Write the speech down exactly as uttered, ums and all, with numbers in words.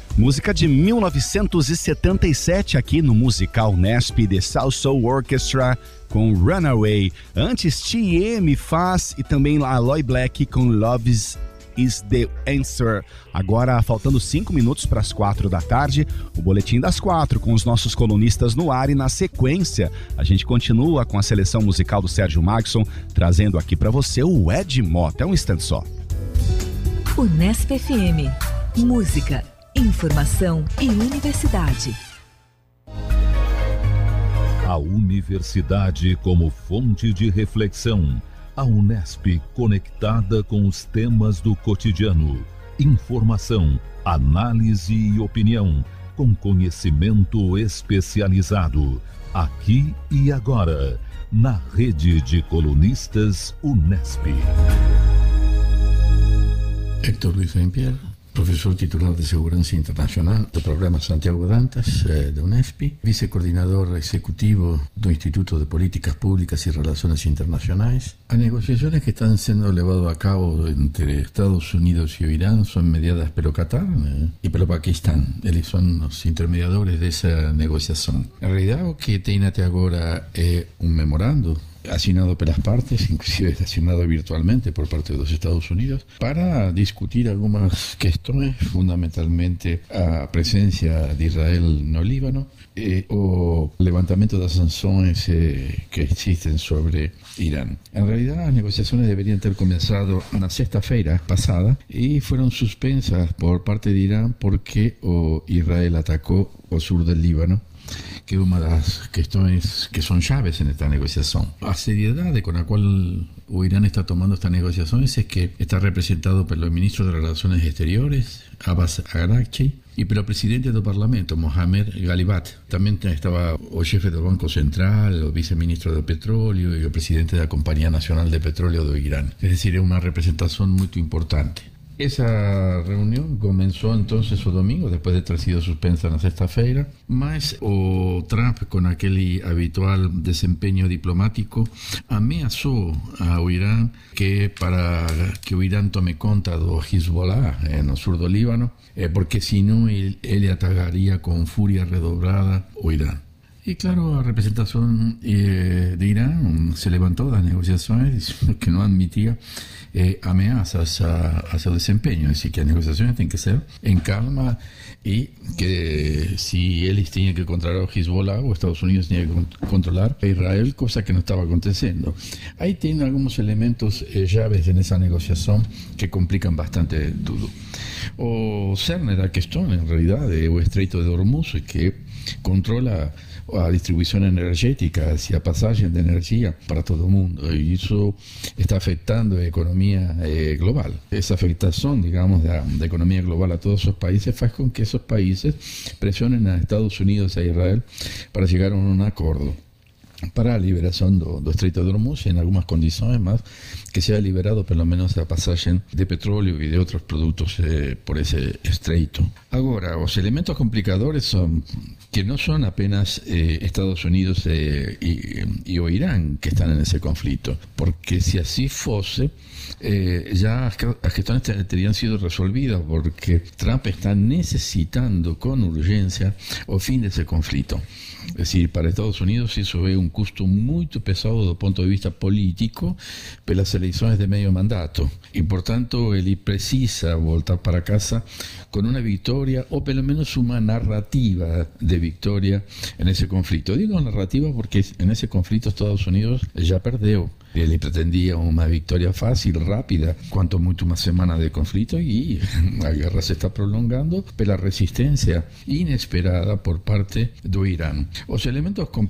Música de mil novecentos e setenta e sete aqui no musical Nesp The South Soul Orchestra com Runaway. Antes T M Faz e também Aloy Black com Love's is the Answer. Agora, faltando cinco minutos para as quatro da tarde, o Boletim das Quatro com os nossos colunistas no ar, e na sequência a gente continua com a seleção musical do Sérgio Magson, trazendo aqui para você o Ed Mota. É um instante só. Unesp F M. Música, informação e universidade. A universidade como fonte de reflexão. A Unesp conectada com os temas do cotidiano. Informação, análise e opinião, com conhecimento especializado. Aqui e agora, na rede de colunistas Unesp. Héctor Luis Saint-Pierre, profesor titular de Seguridad Internacional do programa Santiago Dantas eh, de Unesp, vicecoordinador ejecutivo do Instituto de Políticas Públicas y Relaciones Internacionales. Las negociaciones que están siendo llevadas a cabo entre Estados Unidos y Irán son mediadas pelo Qatar eh, y pelo Pakistán. Ellos son los intermediadores de esa negociación. En realidad, lo que tiene até agora es un memorando asignado por las partes, inclusive asignado virtualmente por parte de los Estados Unidos, para discutir algunas cuestiones, fundamentalmente a presencia de Israel no Líbano, eh, o levantamiento de las sanciones eh, que existen sobre Irán. En realidad, las negociaciones deberían haber comenzado na sexta-feira pasada y fueron suspensas por parte de Irán porque o Israel atacó o sur del Líbano, que es una de las cuestiones que son llaves en esta negociación. La seriedad con la cual o Irán está tomando estas negociaciones es que está representado por el ministro de Relaciones Exteriores, Abbas Araghchi, y por el presidente del Parlamento, Mohamed Ghalibat. También estaba el jefe del Banco Central, el viceministro de Petróleo y el presidente de la Compañía Nacional de Petróleo de Irán. Es decir, es una representación muy importante. Esa reunión comenzó entonces o domingo, después de ter sido suspensa na sexta-feira, mas o Trump, con aquel habitual desempeño diplomático, ameaçou ao Irán que para que o Irán tome conta do Hezbollah eh, no sur do Líbano, eh, porque senão ele, ele atacaría con furia redobrada o Irán. Y claro, la representación eh, de Irán se levantó de las negociaciones diciendo que no admitía eh, amenazas a, a su desempeño, es decir, que las negociaciones tienen que ser en calma y que si él tenía que controlar a Hezbollah o Estados Unidos tenía que controlar a Israel, cosa que no estaba aconteciendo. Ahí tienen algunos elementos eh, llaves en esa negociación que complican bastante todo. O cerne da cuestión, en realidad, de o Estreito de Hormuz, que controla a distribución energética, hacia pasajes de energía para todo el mundo, y eso está afectando la economía eh, global. Esa afectación, digamos, de la, de la economía global a todos esos países hace con que esos países presionen a Estados Unidos e a Israel para llegar a un acuerdo para la liberación do, do Estreito de Hormuz, en algunas condiciones más, que sea liberado por lo menos a pasaje de petróleo y de otros productos eh, por ese estreito. Ahora, los elementos complicadores son que no son apenas eh, Estados Unidos eh, y, y o Irán que están en ese conflicto, porque si así fuese, eh, ya las cuestiones tendrían sido resolvidas, porque Trump está necesitando con urgencia o fin de ese conflicto. Es decir, para Estados Unidos eso es un custo muy pesado desde el punto de vista político por las elecciones de medio mandato, y por tanto él precisa voltar para casa con una victoria o por lo menos una narrativa de victoria en ese conflicto. Digo narrativa porque en ese conflicto Estados Unidos ya perdió. Él pretendía una victoria fácil, rápida, cuanto mucho más semanas de conflicto, y la guerra se está prolongando por la resistencia inesperada por parte de Irán. Los elementos